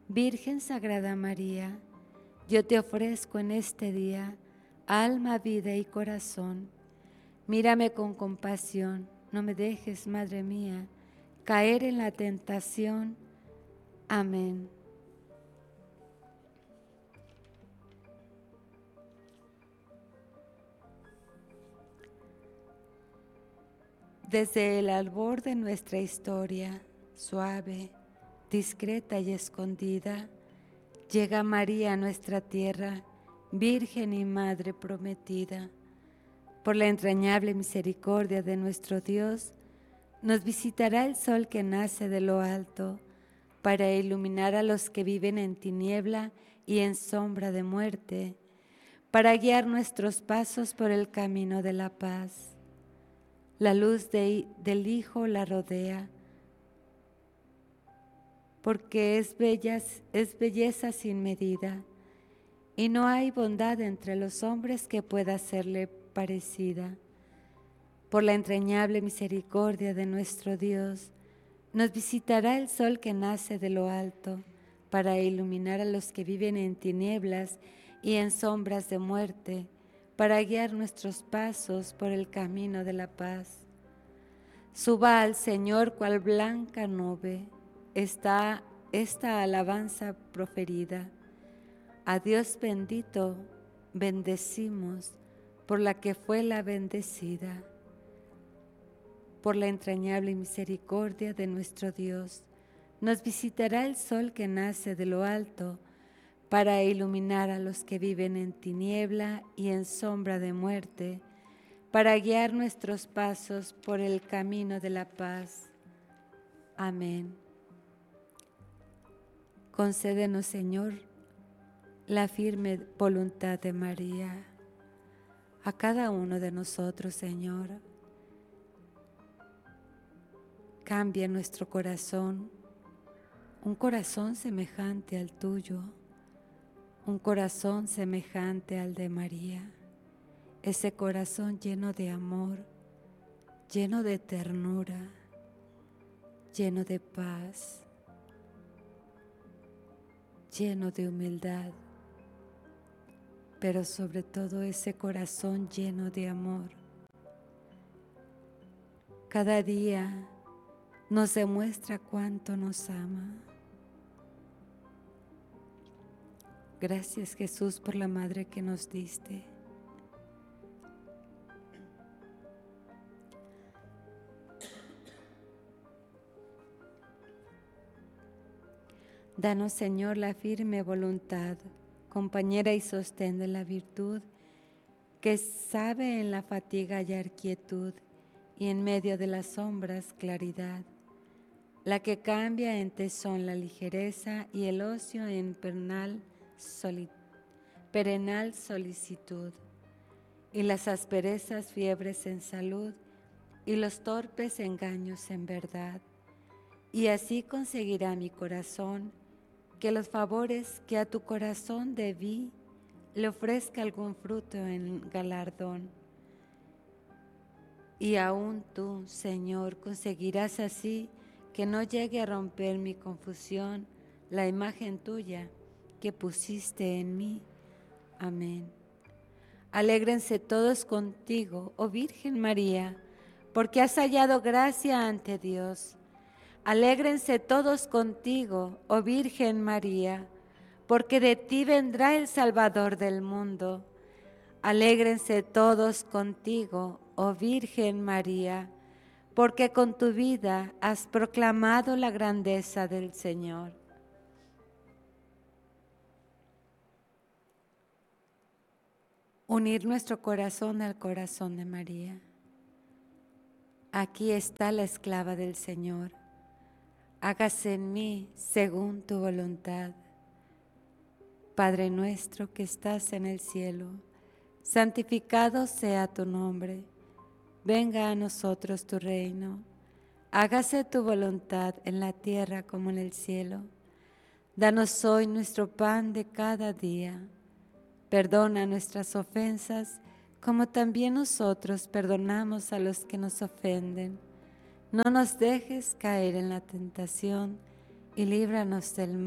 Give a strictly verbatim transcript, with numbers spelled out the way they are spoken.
Virgen Sagrada María, yo te ofrezco en este día alma, vida y corazón. Mírame con compasión, no me dejes, Madre mía, caer en la tentación. Amén. Desde el albor de nuestra historia, suave, discreta y escondida, llega María a nuestra tierra, Virgen y Madre prometida. Por la entrañable misericordia de nuestro Dios, nos visitará el sol que nace de lo alto, para iluminar a los que viven en tiniebla y en sombra de muerte, para guiar nuestros pasos por el camino de la paz. La luz de, del Hijo la rodea, porque es, bellas, es belleza sin medida, y no hay bondad entre los hombres que pueda serle parecida. Por la entrañable misericordia de nuestro Dios, nos visitará el sol que nace de lo alto, para iluminar a los que viven en tinieblas y en sombras de muerte, para guiar nuestros pasos por el camino de la paz. Suba al Señor cual blanca nube, está esta alabanza proferida. A Dios bendito bendecimos, por la que fue la bendecida. Por la entrañable misericordia de nuestro Dios, nos visitará el sol que nace de lo alto, para iluminar a los que viven en tiniebla y en sombra de muerte, para guiar nuestros pasos por el camino de la paz. Amén. Concédenos, Señor, la firme voluntad de María. A cada uno de nosotros, Señor, cambia nuestro corazón, un corazón semejante al tuyo, un corazón semejante al de María, ese corazón lleno de amor, lleno de ternura, lleno de paz, lleno de humildad, pero sobre todo ese corazón lleno de amor. Cada día nos demuestra cuánto nos ama. Gracias, Jesús, por la madre que nos diste. Danos, Señor, la firme voluntad, compañera y sostén de la virtud, que sabe en la fatiga hallar quietud y en medio de las sombras claridad, la que cambia en tesón la ligereza y el ocio en pernal soli- perenal solicitud, y las asperezas fiebres en salud, y los torpes engaños en verdad. Y así conseguirá mi corazón que los favores que a tu corazón debí le ofrezca algún fruto en galardón. Y aún tú, Señor, conseguirás así que no llegue a romper mi confusión la imagen tuya que pusiste en mí. Amén. Alégrense todos contigo, oh Virgen María, porque has hallado gracia ante Dios. Alégrense todos contigo, oh Virgen María, porque de ti vendrá el Salvador del mundo. Alégrense todos contigo, oh Virgen María, porque con tu vida has proclamado la grandeza del Señor. Unir nuestro corazón al corazón de María. Aquí está la esclava del Señor. Hágase en mí según tu voluntad. Padre nuestro que estás en el cielo, santificado sea tu nombre. Venga a nosotros tu reino. Hágase tu voluntad en la tierra como en el cielo. Danos hoy nuestro pan de cada día. Perdona nuestras ofensas, como también nosotros perdonamos a los que nos ofenden. No nos dejes caer en la tentación y líbranos del mal.